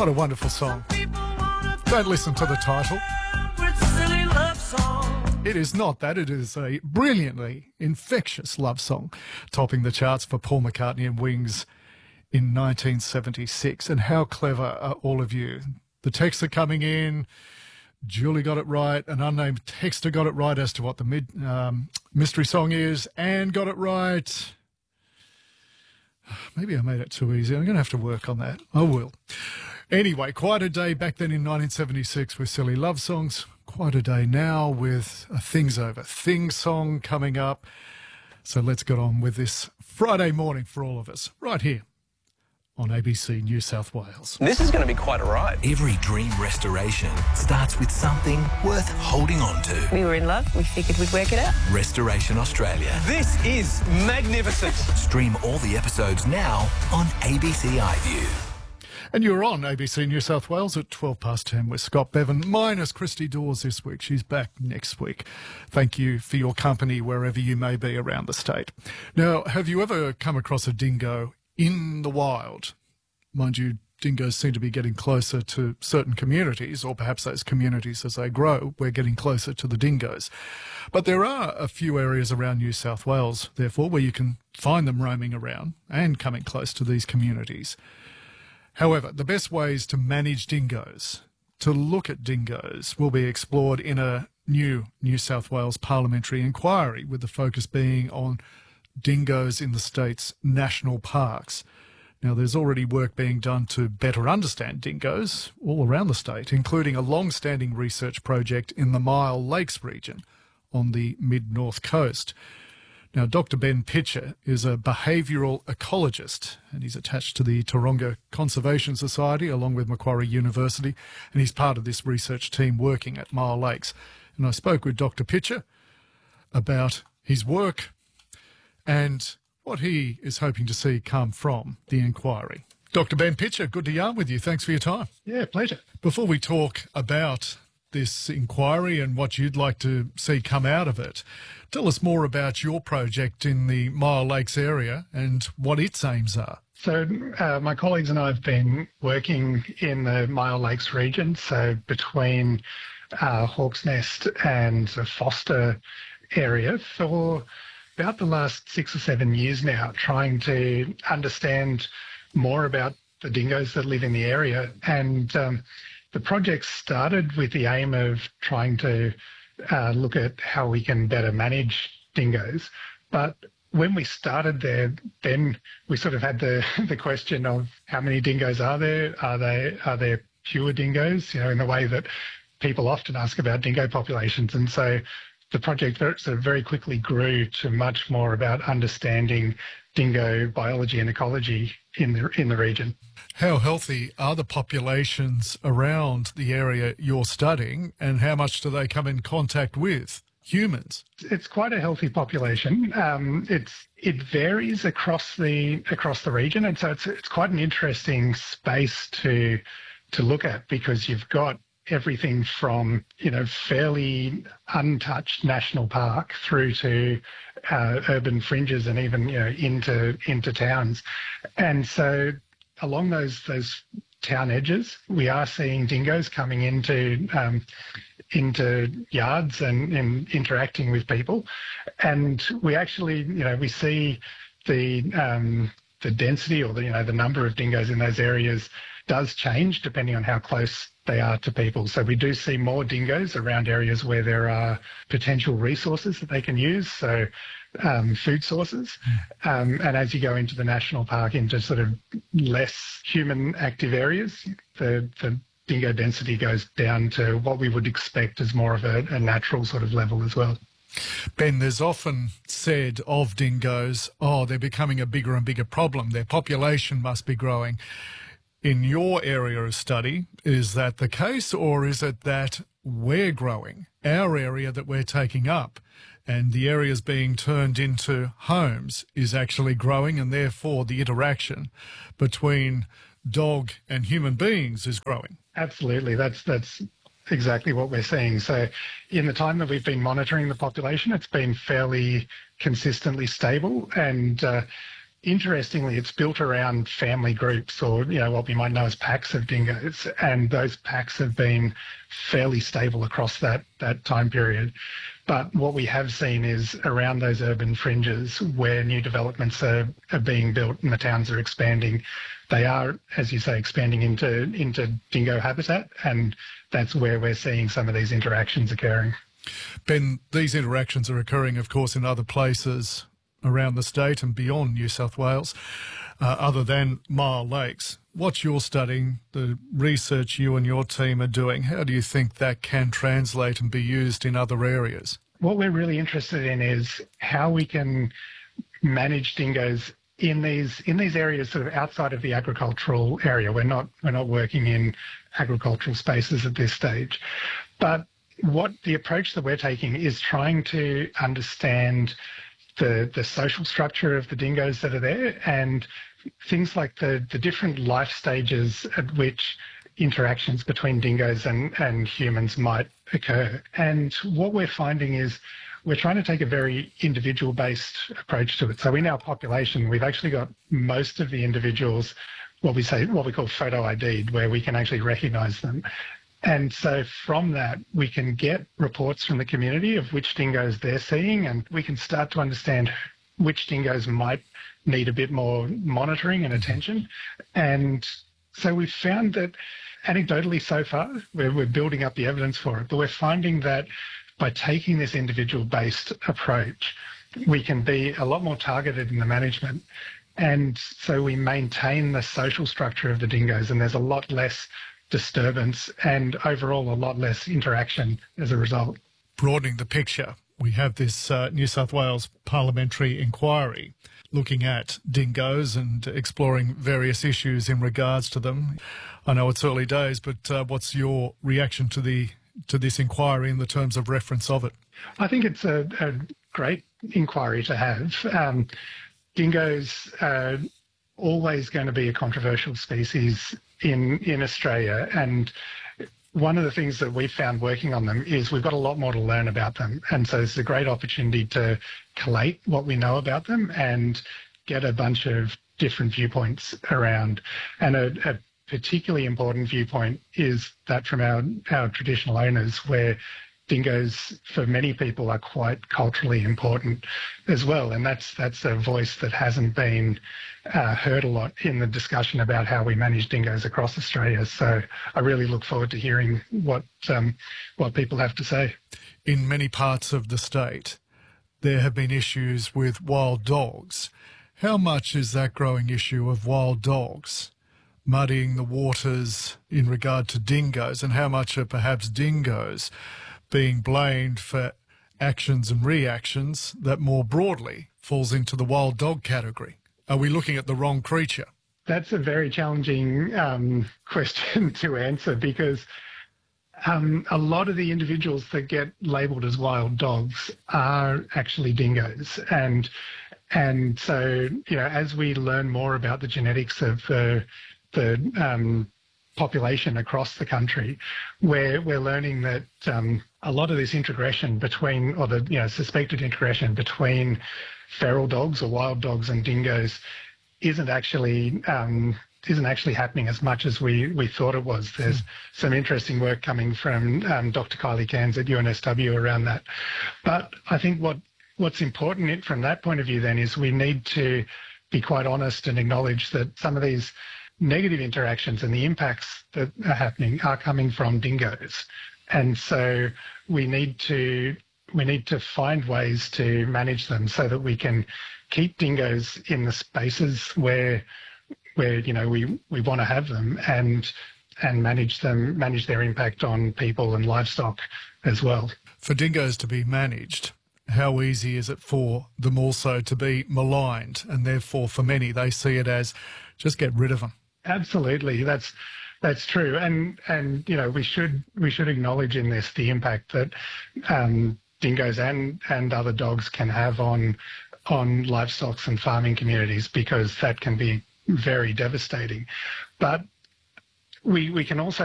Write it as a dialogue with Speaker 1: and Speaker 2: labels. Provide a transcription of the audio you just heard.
Speaker 1: What a wonderful song. Don't listen to the title. It is not that. It is a brilliantly infectious love song, topping the charts for Paul McCartney and Wings in 1976. And how clever are all of you? The texts are coming in. Julie got it right. An unnamed texter got it right as to what the mystery song is. Anne got it right. Maybe I made it too easy. I'm going to have to work on that. I will. Anyway, quite a day back then in 1976 with silly love songs. Quite a day now with a Things Over Things song coming up. So let's get on with this Friday morning for all of us, right here on ABC New South Wales.
Speaker 2: This is going to be quite a ride.
Speaker 3: Every dream restoration starts with something worth holding on to.
Speaker 4: We were in love. We figured we'd work it out.
Speaker 3: Restoration Australia.
Speaker 2: This is magnificent.
Speaker 3: Stream all the episodes now on ABC iView.
Speaker 1: And you're on ABC New South Wales at 10:12 with Scott Bevan, minus Christy Dawes this week. She's back next week. Thank you for your company wherever you may be around the state. Now, have you ever come across a dingo in the wild? Mind you, dingoes seem to be getting closer to certain communities, or perhaps those communities as they grow, we're getting closer to the dingoes. But there are a few areas around New South Wales, therefore, where you can find them roaming around and coming close to these communities. However, the best ways to manage dingoes, to look at dingoes, will be explored in a new New South Wales parliamentary inquiry, with the focus being on dingoes in the state's national parks. Now, there's already work being done to better understand dingoes all around the state, including a long-standing research project in the Myall Lakes region on the mid-north coast. Now, Dr. Ben Pitcher is a behavioural ecologist, and he's attached to the Taronga Conservation Society along with Macquarie University, and he's part of this research team working at Myall Lakes. And I spoke with Dr. Pitcher about his work and what he is hoping to see come from the inquiry. Dr. Ben Pitcher, good to yarn with you. Thanks for your time.
Speaker 5: Yeah, pleasure.
Speaker 1: Before we talk about this inquiry and what you'd like to see come out of it, tell us more about your project in the Myall Lakes area and what its aims are.
Speaker 5: So my colleagues and I have been working in the Myall Lakes region, so between Hawk's Nest and the Foster area, for about the last 6 or 7 years now, trying to understand more about the dingoes that live in the area. And the project started with the aim of trying to look at how we can better manage dingoes. But when we started there, then we sort of had the question of how many dingoes are there? Are there pure dingoes? You know, in the way that people often ask about dingo populations. And so the project sort of very quickly grew to much more about understanding dingo biology and ecology in the region.
Speaker 1: How healthy are the populations around the area you're studying, and how much do they come in contact with humans?
Speaker 5: It's quite a healthy population. It varies across the region, and so it's quite an interesting space to look at, because you've got everything from, you know, fairly untouched national park through to urban fringes and even, you know, into towns. And so along those town edges, we are seeing dingoes coming into yards and interacting with people. And we actually, you know, we see the density, or the number of dingoes in those areas does change depending on how close they are to people. So we do see more dingoes around areas where there are potential resources that they can use, so food sources. And as you go into the national park, into sort of less human active areas, the dingo density goes down to what we would expect as more of a natural sort of level as well.
Speaker 1: Ben, there's often said of dingoes, they're becoming a bigger and bigger problem. Their population must be growing. In your area of study, is that the case, or is it that we're growing, our area that we're taking up, and the areas being turned into homes is actually growing, and therefore the interaction between dog and human beings is growing?
Speaker 5: Absolutely. That's exactly what we're seeing. So in the time that we've been monitoring the population, it's been fairly consistently stable, and interestingly, it's built around family groups, or what we might know as packs of dingoes, and those packs have been fairly stable across that time period. But what we have seen is around those urban fringes where new developments are being built and the towns are expanding, they are, as you say, expanding into dingo habitat, and that's where we're seeing some of these interactions occurring.
Speaker 1: Ben, these interactions are occurring, of course, in other places around the state and beyond New South Wales, other than Myall Lakes. What you're studying, the research you and your team are doing, how do you think that can translate and be used in other areas?
Speaker 5: What we're really interested in is how we can manage dingoes in these areas sort of outside of the agricultural area. We're not working in agricultural spaces at this stage, but what the approach that we're taking is trying to understand the social structure of the dingoes that are there, and things like the different life stages at which interactions between dingoes and humans might occur. And what we're finding is we're trying to take a very individual-based approach to it. So in our population, we've actually got most of the individuals, what we call photo ID'd, where we can actually recognise them. And so from that, we can get reports from the community of which dingoes they're seeing, and we can start to understand which dingoes might need a bit more monitoring and attention. And so we've found that anecdotally so far, we're building up the evidence for it, but we're finding that by taking this individual-based approach, we can be a lot more targeted in the management. And so we maintain the social structure of the dingoes, and there's a lot less disturbance and overall a lot less interaction as a result.
Speaker 1: Broadening the picture, we have this New South Wales parliamentary inquiry looking at dingoes and exploring various issues in regards to them. I know it's early days, but what's your reaction to this inquiry in the terms of reference of it?
Speaker 5: I think it's a great inquiry to have. Dingoes are always going to be a controversial species in Australia, and one of the things that we've found working on them is we've got a lot more to learn about them, and so it's a great opportunity to collate what we know about them and get a bunch of different viewpoints around. And a particularly important viewpoint is that from our traditional owners, where dingoes for many people are quite culturally important as well, and that's a voice that hasn't been heard a lot in the discussion about how we manage dingoes across Australia. So I really look forward to hearing what people have to say.
Speaker 1: In many parts of the state, there have been issues with wild dogs. How much is that growing issue of wild dogs muddying the waters in regard to dingoes, and how much are perhaps dingoes being blamed for actions and reactions that more broadly falls into the wild dog category? Are we looking at the wrong creature?
Speaker 5: That's a very challenging question to answer, because a lot of the individuals that get labelled as wild dogs are actually dingoes. And so, as we learn more about the genetics of the population across the country, we're learning that a lot of this integration between, or the suspected integration between feral dogs or wild dogs and dingoes isn't actually happening as much as we thought it was. There's some interesting work coming from Dr. Kylie Cairns at UNSW around that. But I think what's important from that point of view then is we need to be quite honest and acknowledge that some of these negative interactions and the impacts that are happening are coming from dingoes. And so we need to find ways to manage them so that we can keep dingoes in the spaces where we want to have them, and manage their impact on people and livestock as well. For
Speaker 1: dingoes to be managed, how easy is it for them also to be maligned, and therefore for many they see it as just get rid of them?
Speaker 5: Absolutely, that's true, and we should acknowledge in this the impact that dingoes and other dogs can have on livestock and farming communities, because that can be very devastating. But we can also